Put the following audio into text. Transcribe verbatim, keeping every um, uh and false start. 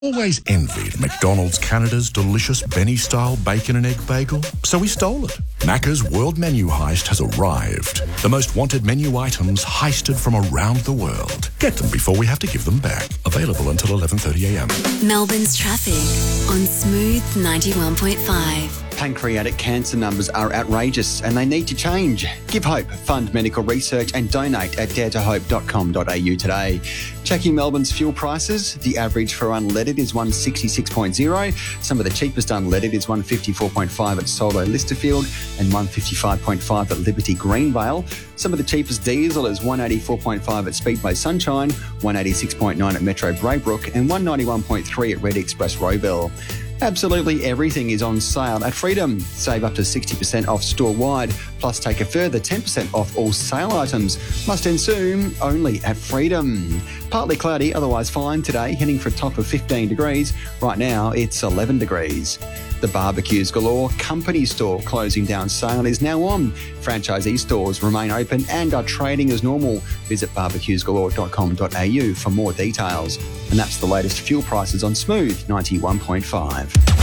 Always envied McDonald's Canada's delicious Benny-style bacon and egg bagel, so we stole it. Macca's World Menu Heist has arrived. The most wanted menu items heisted from around the world. Get them before we have to give them back. Available until eleven thirty a m. Melbourne's traffic on Smooth ninety-one point five. Pancreatic cancer numbers are outrageous and they need to change. Give hope, fund medical research and donate at dare to hope dot com dot a u today. Checking Melbourne's fuel prices, the average for unleaded is one sixty-six point oh. Some of the cheapest unleaded is one fifty-four point five at Solo Listerfield and one fifty-five point five at Liberty Greenvale. Some of the cheapest diesel is one eighty-four point five at Speedway Sunshine, one eighty-six point nine at Metro Braybrook and one ninety-one point three at Red Express Rowville. Absolutely everything is on sale at Freedom. Save up to sixty percent off store-wide, plus take a further ten percent off all sale items. Must end soon, only at Freedom. Partly cloudy, otherwise fine today, heading for a top of fifteen degrees. Right now, it's eleven degrees. The Barbecues Galore company store closing down sale is now on. Franchisee stores remain open and are trading as normal. Visit barbecues galore dot com dot a u for more details. And that's the latest fuel prices on Smooth ninety-one point five.